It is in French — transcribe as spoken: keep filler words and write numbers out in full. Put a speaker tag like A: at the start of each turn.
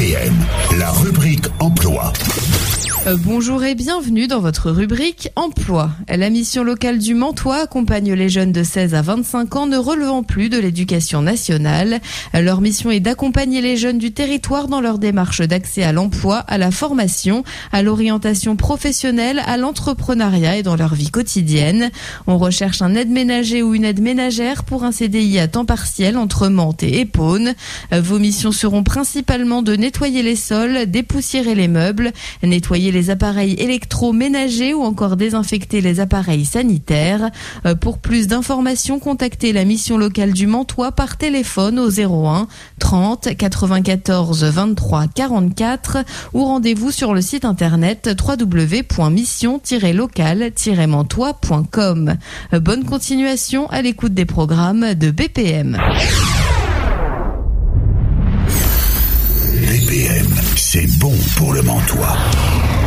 A: P M, la rubrique emploi.
B: Euh, bonjour et bienvenue dans votre rubrique Emploi. La mission locale du Mantois accompagne les jeunes de seize à vingt-cinq ans ne relevant plus de l'éducation nationale. Leur mission est d'accompagner les jeunes du territoire dans leur démarche d'accès à l'emploi, à la formation, à l'orientation professionnelle, à l'entrepreneuriat et dans leur vie quotidienne. On recherche un aide-ménager ou une aide-ménagère pour un C D I à temps partiel entre Mantes et Épône. Vos missions seront principalement de nettoyer les sols, dépoussiérer les meubles, nettoyer les appareils électroménagers ou encore désinfecter les appareils sanitaires. Euh, pour plus d'informations, contactez la mission locale du Mantois par téléphone au zéro un trente quatre-vingt-quatorze vingt-trois quarante-quatre ou rendez-vous sur le site internet w w w point mission tiret local tiret mantois point com. Euh, bonne continuation à l'écoute des programmes de B P M.
A: B P M, c'est bon pour le Mantois.